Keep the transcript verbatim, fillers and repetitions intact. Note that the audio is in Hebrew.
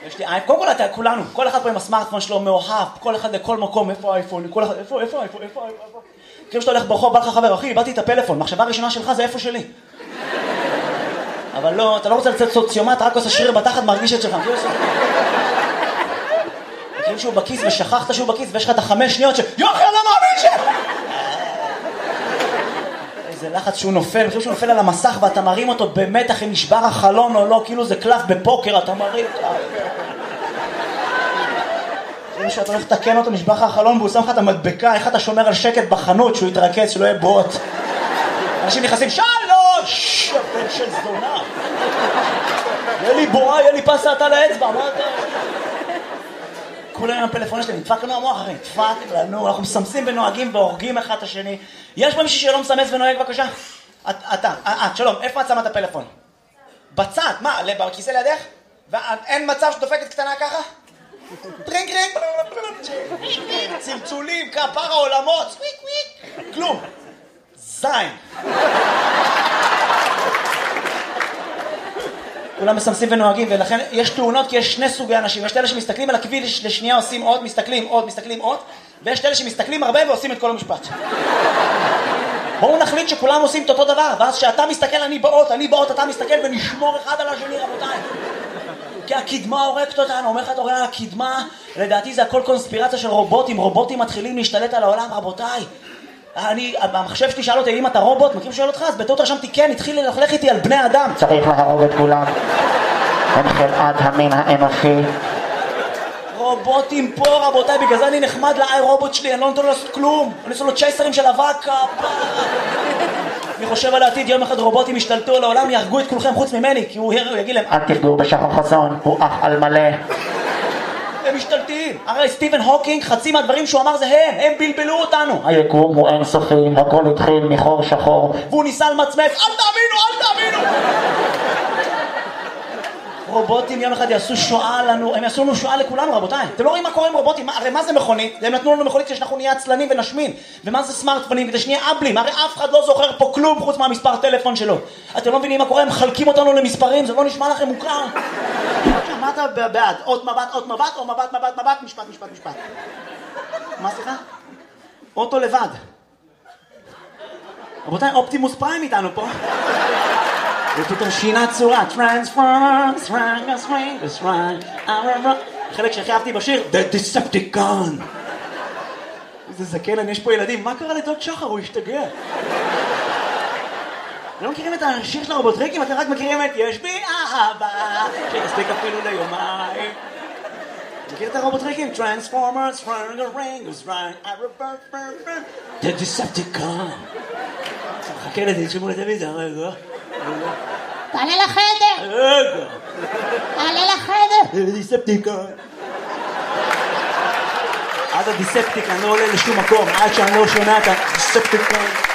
יש לי אייפון, קודם כל אתה, כולנו, כל אחד פה עם הסמארטפון שלו מאוהב, כל אחד לכל מקום, איפה האייפון, כל אחד, איפה, איפה האייפון, איפה האייפון, כאילו שאתה הולך ברחוב, בא לך חבר, אחי, איבדתי את הפלאפון, מחשבה הראשונה שלך זה איפה שלי. אבל לא, אתה לא רוצה לצאת סוציומט, רק עושה שריר בתחת, מרגיש את שלך. כאילו שהוא בכיס ושכחת שהוא בכיס ויש לך את החמש שניות ש... יוחי, אני לא מאמין ש... איזה לחץ שהוא נופל, כאילו שהוא נופל על המסך ואתה מרים אותו במתח אם נשבר החלון או לא, כאילו זה קלף בפוקר, אתה מרים... כאילו שאתה הולך לתקן אותו, נשבר לך החלון והוא שם לך את המדבקה, איך אתה שומר על שקט בחנות שהוא יתרכז, שלא יהיה בוט. אנשים נכנסים, שלוש! בן של זונה. יהיה לי בועה, יהיה לי פסת על האצבע, מה אתה... כולם עם הפלאפון שלהם, נדפק לנו המוח אחי, נדפק לנו, אנחנו מסמסים ונוהגים והורגים אחד את השני. יש פה מישהו שלא מסמס ונוהג בבקשה? אתה, את, שלום, איפה את שמה את הפלאפון? בצד, מה, בכיסא לידך? ואין מצב שדופקת קטנה ככה? טרינג טרינג, צלצולים, כפר העולמות, סוויק וויק, כלום. זין. כולם מסמסים ונוהגים, ולכן יש תאונות כי יש שני סוגי אנשים. יש אלה שמסתכלים על הכביש לשנייה עושים עוד, מסתכלים עוד, מסתכלים עוד, ויש אלה שמסתכלים הרבה ועושים את כל המשפט. בואו נחליט שכולם עושים את אותו דבר, ואז שאתה מסתכל אני באות, אני באות, אתה מסתכל ונשמור אחד על השני, רבותיי. כי הקדמה הורגת אותנו, אומר לך אתה רואה על הקדמה, לדעתי זה הכל קונספירציה של רובוטים, רובוטים מתחילים להשתלט על העולם, רבותיי. אני, המחשב שלי שאל אותי, אם אתה רובוט, מכיר שואל אותך, אז בטעות רשמתי כן, התחיל ללכלך איתי על בני אדם. צריך להרוג את כולם. הם חלאת המין האנושי. רובוטים פה, רבותיי, בגלל זה אני נחמד לאי רובוט שלי, אני לא נותן לו לעשות כלום. אני עושה לו צ'ייסרים של אבק, אני חושב על העתיד, יום אחד רובוטים ישתלטו על העולם, יהרגו את כולכם חוץ ממני, כי הוא יגיד להם, אל תפגעו בשחר חסון, הוא אח על מלא. הם משתלטים. הרי סטיבן הוקינג, חצי מהדברים שהוא אמר זה הם, הם בלבלו אותנו. היקום הוא אינסופי, הכל התחיל מחור שחור. והוא ניסה למצמץ, אל תאמינו, אל תאמינו. רובוטים יום אחד יעשו שואה לנו, הם יעשו לנו שואה לכולנו רבותיי. אתם לא רואים מה קורה עם רובוטים, הרי מה זה מכונית? הם נתנו לנו מכונית כשאנחנו נהיה עצלנים ונשמים. ומה זה סמארטפונים? כדי שנהיה אבלים, הרי אף אחד לא זוכר פה כלום חוץ מהמספר טלפון שלו. אתם לא מבינים מה קורה, הם מחלקים אותנו למספרים, זה לא נשמע לכם מוכר. מה אתה בעד? עוד מבט, עוד מבט, או מבט, מבט, מבט, משפט, משפט, משפט. מה סליחה? אוטו לבד. רבותיי, אופטימוס פריים איתנו פה. ופתאום שינה צורה, טרנספורמרס, טרנגס, טרנגס, טרנגס, חלק שהכי אהבתי בשיר, The Decepticon. איזה זקן, יש פה ילדים, מה קרה לדוד שחר? הוא השתגע. לא מכירים את השיר של הרובוטריקים, אתם רק מכירים את יש בי אהבה, שיספיק אפילו ליומיים. מכיר את הרובוטריקים? Transformers, Trangos, The Decepticon. חכה לזה, תשמעו לטלוויזיה, רגע. תעלה לחדר. רגע. תעלה לחדר. The Decepticon. עד הדיספטיקון, אני לא עולה לשום מקום, עד שאני לא שומע את הדיספטיקון.